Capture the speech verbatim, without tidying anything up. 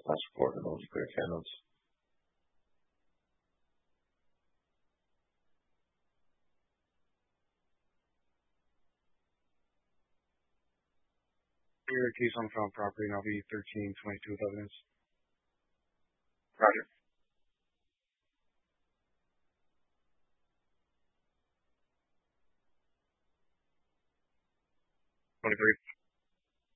last report of those clear channels. Your case on found property, and I'll be thirteen twenty-two with evidence. Roger. twenty-three.